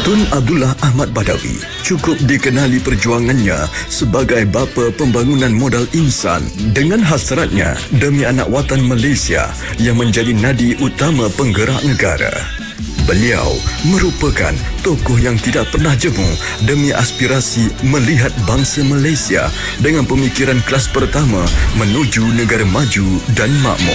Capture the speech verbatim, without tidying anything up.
Tun Abdullah Ahmad Badawi cukup dikenali perjuangannya sebagai bapa pembangunan modal insan dengan hasratnya demi anak watan Malaysia yang menjadi nadi utama penggerak negara. Beliau merupakan tokoh yang tidak pernah jemu demi aspirasi melihat bangsa Malaysia dengan pemikiran kelas pertama menuju negara maju dan makmur.